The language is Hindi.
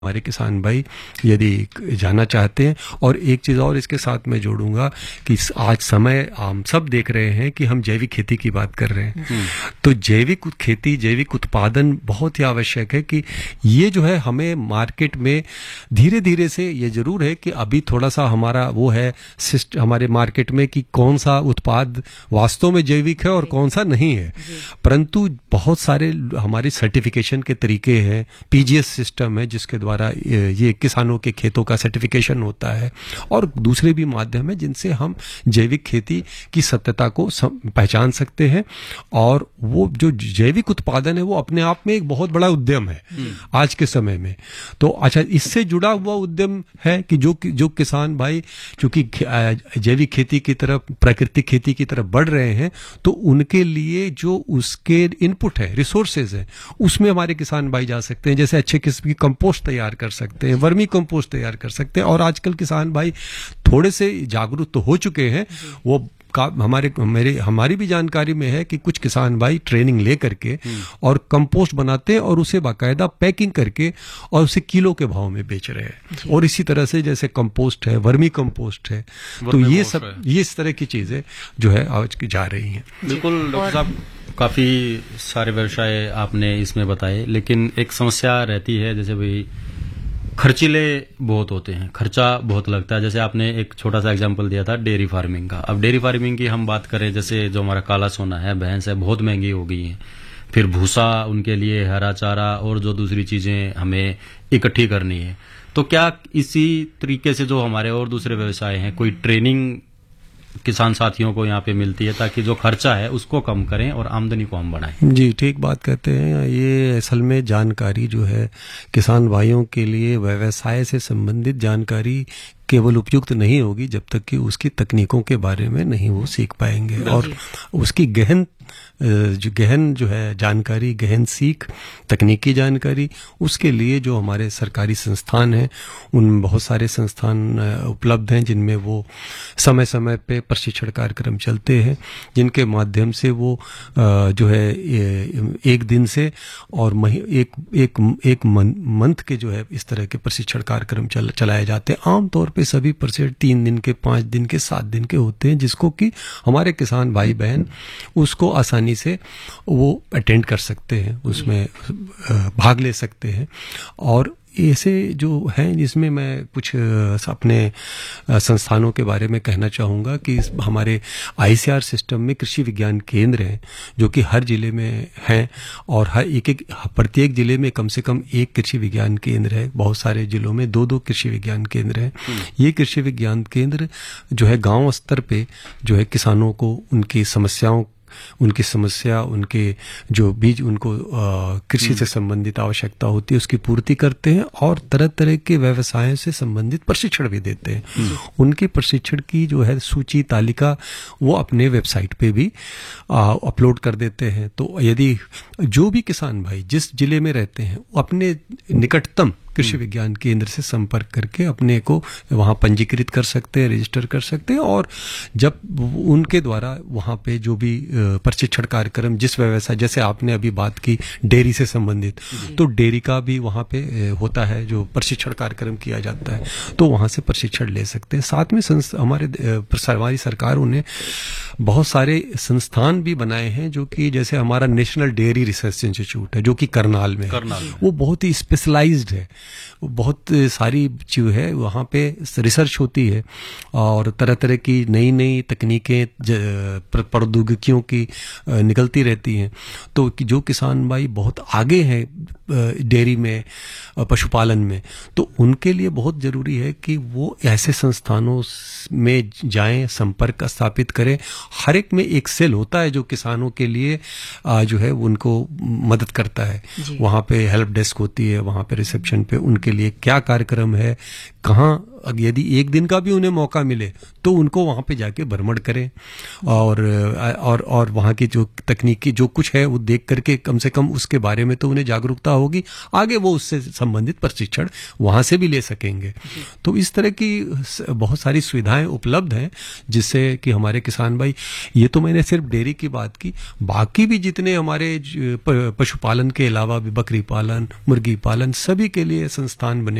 हमारे किसान भाई यदि जाना चाहते हैं। और एक चीज़ और इसके साथ मैं जोड़ूंगा कि आज समय हम सब देख रहे हैं कि हम जैविक खेती की बात कर रहे हैं, तो जैविक खेती, जैविक उत्पादन बहुत ही आवश्यक है कि ये जो है हमें मार्केट में धीरे धीरे से, ये जरूर है कि अभी थोड़ा सा हमारा वो है हमारे मार्केट में कि कौन सा उत्पाद वास्तव में जैविक है और कौन सा नहीं है, परंतु बहुत सारे हमारे सर्टिफिकेशन के तरीके हैं, पीजीएस सिस्टम है जिसके द्वारा ये किसानों के खेतों का सर्टिफिकेशन होता है, और दूसरे भी माध्यम है जिनसे हम जैविक खेती की सत्यता को पहचान सकते हैं। और वो जो जैविक उत्पादन है वो अपने आप में एक बहुत बड़ा उद्यम है आज के समय में। तो अच्छा, इससे जुड़ा हुआ उद्यम है कि जो किसान भाई चूंकि जैविक खेती की तरफ, प्राकृतिक खेती की तरफ बढ़ रहे हैं, तो उनके लिए जो उसके इनपुट है, रिसोर्सेज है, उसमें हमारे किसान भाई जा सकते हैं। जैसे अच्छे किस्म की कंपोस्ट तैयार कर सकते हैं, वर्मी कंपोस्ट तैयार कर सकते हैं। और आजकल किसान भाई थोड़े से जागरूक तो हो चुके हैं। वो हमारी भी जानकारी में है कि कुछ किसान भाई ट्रेनिंग ले करके और कंपोस्ट बनाते हैं और उसे बाकायदा पैकिंग करके और उसे किलो के भाव में बेच रहे हैं। और इसी तरह से जैसे कंपोस्ट है, वर्मी कंपोस्ट है, तो ये सब, ये इस तरह की चीजें जो है आज की जा रही हैं। बिल्कुल डॉक्टर साहब, काफी सारे व्यवसाय आपने इसमें बताए, लेकिन एक समस्या रहती है, जैसे भाई खर्चीले बहुत होते हैं, खर्चा बहुत लगता है। जैसे आपने एक छोटा सा एग्जांपल दिया था डेयरी फार्मिंग का। अब डेयरी फार्मिंग की हम बात करें, जैसे जो हमारा काला सोना है, भैंस है, बहुत महंगी हो गई है। फिर भूसा उनके लिए, हरा चारा और जो दूसरी चीजें हमें इकट्ठी करनी है। तो क्या इसी तरीके से जो हमारे और दूसरे व्यवसाय हैं, कोई ट्रेनिंग किसान साथियों को यहाँ पे मिलती है ताकि जो खर्चा है उसको कम करें और आमदनी को हम बढ़ाएं? जी, ठीक बात कहते हैं। ये असल में जानकारी जो है किसान भाइयों के लिए व्यवसाय से संबंधित जानकारी केवल उपयुक्त नहीं होगी जब तक कि उसकी तकनीकों के बारे में नहीं वो सीख पाएंगे। और उसकी गहन जो है जानकारी, गहन सीख, तकनीकी जानकारी, उसके लिए जो हमारे सरकारी संस्थान हैं, उन बहुत सारे संस्थान उपलब्ध हैं जिनमें वो समय समय पे प्रशिक्षण कार्यक्रम चलते हैं, जिनके माध्यम से वो जो है एक दिन से और एक मंथ के जो है इस तरह के प्रशिक्षण कार्यक्रम चलाए जाते हैं। आमतौर पे सभी प्रशिक्षण 3 दिन के, 5 दिन के, 7 दिन के होते हैं, जिसको कि हमारे किसान भाई बहन उसको आसानी से वो अटेंड कर सकते हैं, उसमें भाग ले सकते हैं। और ऐसे जो हैं जिसमें मैं कुछ अपने संस्थानों के बारे में कहना चाहूँगा कि हमारे आईसीआर सिस्टम में कृषि विज्ञान केंद्र हैं जो कि हर जिले में हैं, और प्रत्येक जिले में कम से कम एक कृषि विज्ञान केंद्र है। बहुत सारे जिलों में 2-2 कृषि विज्ञान केंद्र हैं। ये कृषि विज्ञान केंद्र जो है गांव स्तर पे जो है किसानों को उनकी समस्या, उनके जो बीज, उनको कृषि से संबंधित आवश्यकता होती है उसकी पूर्ति करते हैं, और तरह तरह के व्यवसायों से संबंधित प्रशिक्षण भी देते हैं। उनके प्रशिक्षण की जो है सूची, तालिका वो अपने वेबसाइट पे भी अपलोड कर देते हैं। तो यदि जो भी किसान भाई जिस जिले में रहते हैं अपने निकटतम कृषि विज्ञान केंद्र से संपर्क करके अपने को वहां पंजीकृत कर सकते हैं, रजिस्टर कर सकते हैं, और जब उनके द्वारा वहां पे जो भी प्रशिक्षण कार्यक्रम, जिस व्यवसाय, जैसे आपने अभी बात की डेयरी से संबंधित, तो डेयरी का भी वहां पे होता है जो प्रशिक्षण कार्यक्रम किया जाता है, तो वहां से प्रशिक्षण ले सकते हैं। साथ में हमारी सरकारों ने बहुत सारे संस्थान भी बनाए हैं, जो कि जैसे हमारा नेशनल डेयरी रिसर्च इंस्टीट्यूट है जो कि करनाल में है। वो बहुत ही स्पेशलाइज्ड है, बहुत सारी जो है वहाँ पे रिसर्च होती है और तरह तरह की नई नई तकनीकें, प्रौद्योगिकियों की निकलती रहती हैं। तो जो किसान भाई बहुत आगे हैं डेयरी में, पशुपालन में, तो उनके लिए बहुत जरूरी है कि वो ऐसे संस्थानों में जाएं, संपर्क स्थापित करें। हर एक में एक सेल होता है जो किसानों के लिए जो है उनको मदद करता है। वहाँ पे हेल्प डेस्क होती है, वहाँ पे रिसेप्शन पे उनके लिए क्या कार्यक्रम है, कहाँ, यदि एक दिन का भी उन्हें मौका मिले तो उनको वहां पे जाके भ्रमण करें और वहां की जो तकनीकी जो कुछ है वो देख करके कम से कम उसके बारे में तो उन्हें जागरूकता होगी, आगे वो उससे संबंधित प्रशिक्षण वहां से भी ले सकेंगे। तो इस तरह की बहुत सारी सुविधाएं उपलब्ध हैं जिससे कि हमारे किसान भाई, ये तो मैंने सिर्फ डेयरी की बात की, बाकी भी जितने हमारे पशुपालन के अलावा भी बकरी पालन, मुर्गी पालन, सभी के लिए संस्थान बने